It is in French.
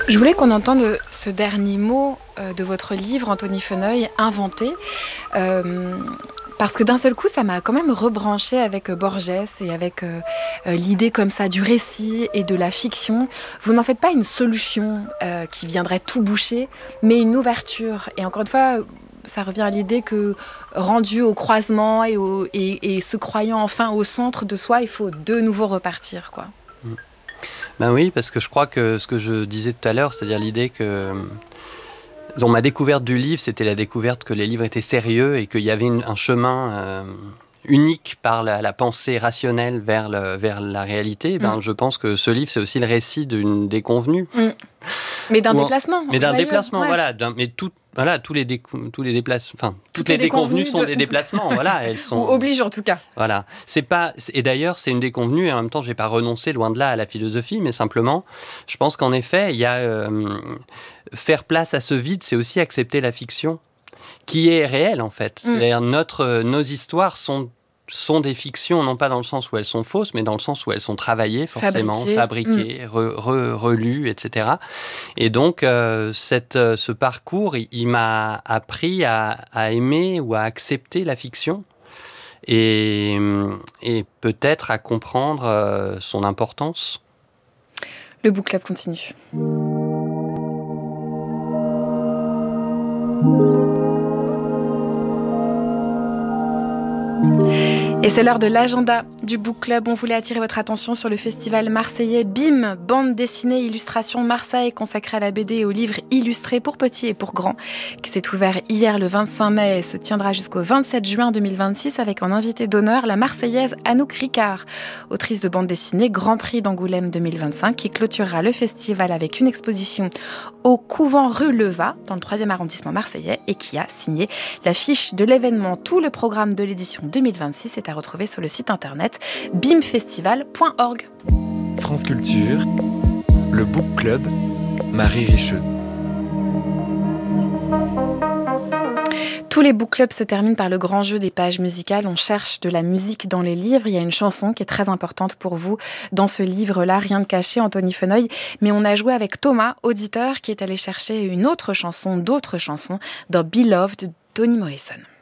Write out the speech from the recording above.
Je voulais qu'on entende ce dernier mot de votre livre, Anthony Feneuil, « Inventer ». Parce que d'un seul coup, ça m'a quand même rebranché avec Borges et avec l'idée comme ça du récit et de la fiction. Vous n'en faites pas une solution qui viendrait tout boucher, mais une ouverture. Et encore une fois, ça revient à l'idée que rendu au croisement et se croyant enfin au centre de soi, il faut de nouveau repartir, quoi. Ben oui, parce que je crois que ce que je disais tout à l'heure, c'est-à-dire l'idée que... ma découverte du livre, c'était la découverte que les livres étaient sérieux et qu'il y avait un chemin unique par la pensée rationnelle vers la réalité. Je pense que ce livre, c'est aussi le récit d'une déconvenue. Mais d'un déplacement. Mais d'un déplacement, ouais. Voilà. Tous les déplacements... Enfin, toutes les déconvenues sont des déplacements. Voilà, elles sont... Ou obligent, en tout cas. Voilà. Et d'ailleurs, c'est une déconvenue, et en même temps, je n'ai pas renoncé, loin de là, à la philosophie, mais simplement, je pense qu'en effet, il y a... faire place à ce vide, c'est aussi accepter la fiction, qui est réelle, en fait. C'est-à-dire, nos histoires sont des fictions, non pas dans le sens où elles sont fausses, mais dans le sens où elles sont travaillées, forcément, fabriquées, relues, etc. Et donc, ce parcours, il m'a appris à aimer ou à accepter la fiction et peut-être à comprendre son importance. Le Book Club continue. Et c'est l'heure de l'agenda du Book Club. On voulait attirer votre attention sur le festival marseillais BIM, bande dessinée illustration Marseille, consacrée à la BD et aux livres illustrés pour petits et pour grands, qui s'est ouvert hier le 25 mai et se tiendra jusqu'au 27 juin 2026 avec en invité d'honneur la Marseillaise Anouk Ricard, autrice de bande dessinée Grand Prix d'Angoulême 2025, qui clôturera le festival avec une exposition au couvent rue Leva, dans le 3e arrondissement marseillais, et qui a signé l'affiche de l'événement. Tout le programme de l'édition 2026 est à retrouver sur le site internet bimfestival.org. France Culture, le Book Club, Marie Richeux. Tous les book clubs se terminent par le grand jeu des pages musicales. On cherche de la musique dans les livres. Il y a une chanson qui est très importante pour vous dans ce livre-là, Rien de caché, Anthony Feneuil. Mais on a joué avec Thomas, auditeur, qui est allé chercher une autre chanson, d'autres chansons, dans Beloved de Toni Morrison.